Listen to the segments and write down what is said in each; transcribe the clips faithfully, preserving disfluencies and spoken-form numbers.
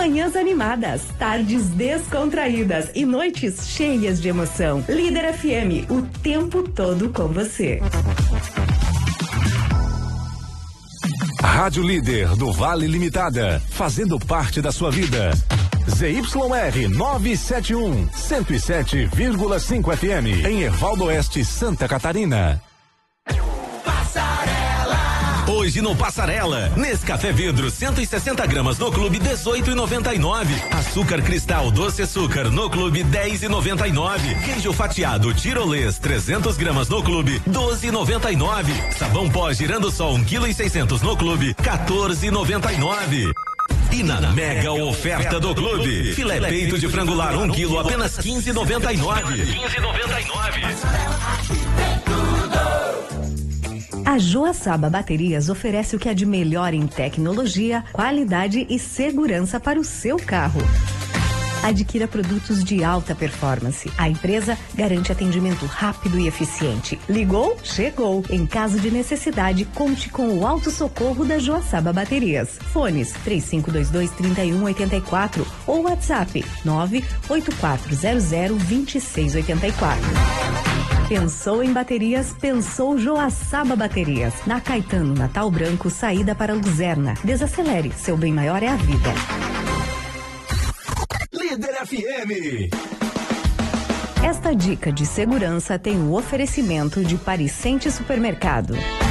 Manhãs animadas, tardes descontraídas e noites cheias de emoção. Líder F M, o tempo todo com você. Rádio Líder do Vale Limitada, fazendo parte da sua vida. Z Y R novecentos e setenta e um, cento e sete vírgula cinco F M, em Ervaldo Oeste, Santa Catarina. Hoje no Passarela, Nescafé Vidro cento e sessenta gramas no Clube dezoito e noventa e nove. Açúcar Cristal Doce Açúcar no Clube dez e noventa e nove. Queijo fatiado Tirolês trezentas gramas no Clube doze e noventa e nove. Sabão pó Girando Sol um quilo e seiscentos no Clube quatorze e noventa e nove. E na mega oferta do Clube, filé peito de frangular um quilo apenas quinze e noventa e nove. quinze e noventa e nove. A Joaçaba Baterias oferece o que há de melhor em tecnologia, qualidade e segurança para o seu carro. Adquira produtos de alta performance. A empresa garante atendimento rápido e eficiente. Ligou? Chegou. Em caso de necessidade, conte com o Auto Socorro da Joaçaba Baterias. Fones três cinco dois dois, três um oito quatro ou WhatsApp nove oito quatro zero zero dois seis oito quatro. Pensou em baterias? Pensou Joaçaba Baterias. Na Caetano Natal Branco, saída para Luzerna. Desacelere, seu bem maior é a vida. Líder F M. Esta dica de segurança tem o oferecimento de Pariscente Supermercado.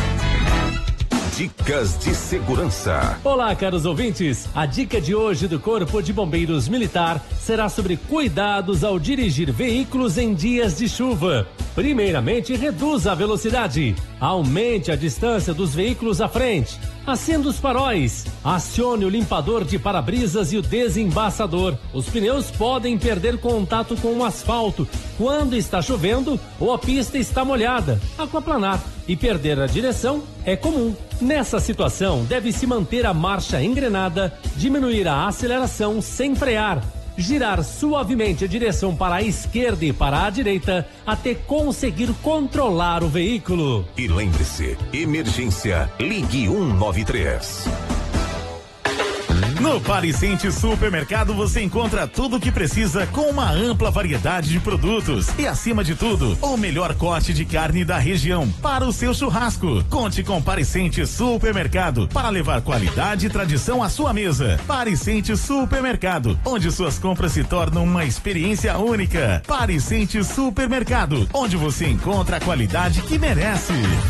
Dicas de segurança. Olá, caros ouvintes. A dica de hoje do Corpo de Bombeiros Militar será sobre cuidados ao dirigir veículos em dias de chuva. Primeiramente, reduza a velocidade. Aumente a distância dos veículos à frente. Acenda os faróis. Acione o limpador de para-brisas e o desembaçador. Os pneus podem perder contato com o asfalto quando está chovendo ou a pista está molhada. Aquaplanar e perder a direção é comum. Nessa situação, deve-se manter a marcha engrenada, diminuir a aceleração sem frear, girar suavemente a direção para a esquerda e para a direita até conseguir controlar o veículo. E lembre-se, emergência, ligue um nove três. No Pariscente Supermercado você encontra tudo o que precisa com uma ampla variedade de produtos e, acima de tudo, o melhor corte de carne da região para o seu churrasco. Conte com Pariscente Supermercado para levar qualidade e tradição à sua mesa. Pariscente Supermercado, onde suas compras se tornam uma experiência única. Pariscente Supermercado, onde você encontra a qualidade que merece.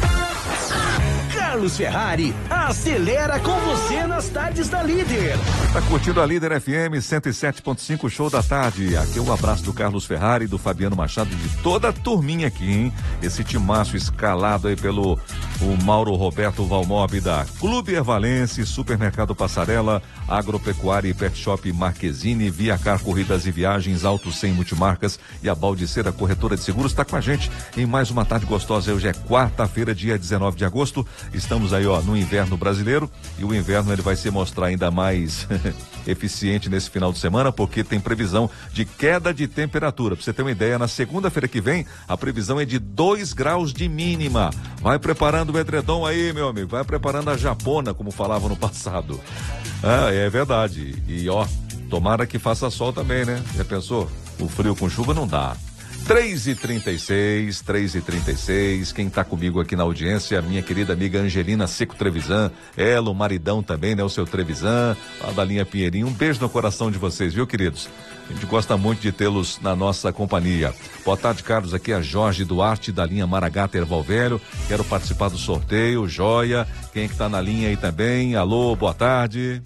Carlos Ferrari acelera com você nas tardes da Líder. Tá curtindo a Líder F M cento e sete ponto cinco, show da tarde. Aqui é o abraço do Carlos Ferrari, do Fabiano Machado, de toda a turminha aqui, hein? Esse timaço escalado aí pelo o Mauro Roberto Valmob da Clube Ervalense, Supermercado Passarela, Agropecuária e Pet Shop Marquezine, Viacar Corridas e Viagens, Auto cem Multimarcas e a Baldiceira Corretora de Seguros está com a gente em mais uma tarde gostosa. Hoje é quarta-feira, dia dezenove de agosto. Estamos aí, ó, no inverno brasileiro, e o inverno ele vai se mostrar ainda mais eficiente nesse final de semana, porque tem previsão de queda de temperatura. Pra você ter uma ideia, na segunda-feira que vem, a previsão é de dois graus de mínima. Vai preparando o edredom aí, meu amigo, vai preparando a japona, como falava no passado. Ah, é verdade. E ó, tomara que faça sol também, né? Já pensou? O frio com chuva não dá. três e trinta e seis, três e trinta e seis, quem tá comigo aqui na audiência, minha querida amiga Angelina Seco Trevisan, ela, o maridão também, né, o seu Trevisan, lá da linha Pinheirinho, um beijo no coração de vocês, viu, queridos? A gente gosta muito de tê-los na nossa companhia. Boa tarde, Carlos, aqui é Jorge Duarte, da linha Maragata Erval Velho, quero participar do sorteio, joia, quem é que tá na linha aí também? Alô, boa tarde.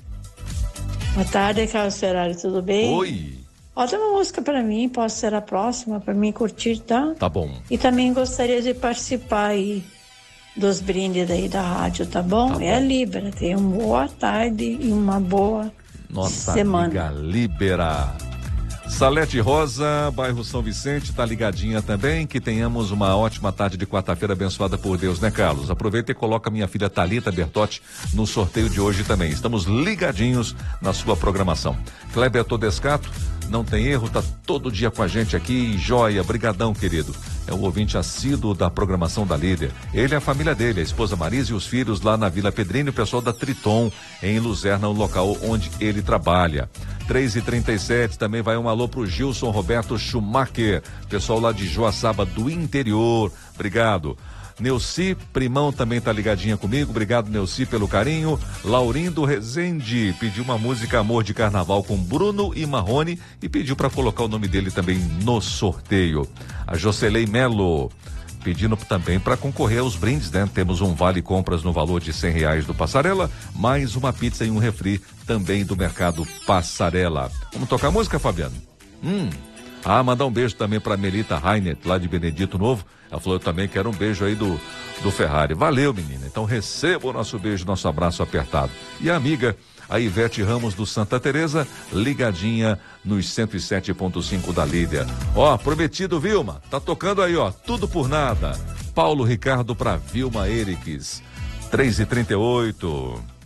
Boa tarde, Carlos Ferrari, tudo bem? Oi. Bota uma música pra mim, posso ser a próxima, pra mim curtir, tá? Tá bom. E também gostaria de participar aí dos brindes aí da rádio, tá bom? Tá é bom. A Libera, tenha uma boa tarde e uma boa Nossa semana. Amiga Libera. Salete Rosa, bairro São Vicente, tá ligadinha também, que tenhamos uma ótima tarde de quarta-feira abençoada por Deus, né, Carlos? Aproveita e coloca minha filha Thalita Bertotti no sorteio de hoje também. Estamos ligadinhos na sua programação. Kleber Todescato, não tem erro, tá todo dia com a gente aqui, joia, brigadão, querido. É o ouvinte assíduo da programação da Líder. Ele e a família dele, a esposa Marisa e os filhos lá na Vila Pedrinho, o pessoal da Triton, em Luzerna, o local onde ele trabalha. três e trinta e sete, também vai um alô pro Gilson Roberto Schumacher, pessoal lá de Joaçaba do interior, obrigado. Neuci Primão também tá ligadinha comigo, obrigado Neuci pelo carinho. Laurindo Rezende pediu uma música Amor de Carnaval com Bruno e Marrone e pediu para colocar o nome dele também no sorteio. A Jocelei Melo pedindo também para concorrer aos brindes, né? Temos um vale compras no valor de cem reais do Passarela, mais uma pizza e um refri também do Mercado Passarela. Vamos tocar música, Fabiano? Hum. Ah, mandar um beijo também para Melita Reinert, lá de Benedito Novo. Ela falou, eu também quero um beijo aí do, do Ferrari. Valeu, menina. Então receba o nosso beijo, nosso abraço apertado. E a amiga, a Ivete Ramos do Santa Teresa, ligadinha nos cento e sete ponto cinco da Líder. Ó, prometido, Vilma, tá tocando aí, ó, Tudo por Nada. Paulo Ricardo pra Vilma Eriques, três e trinta e oito.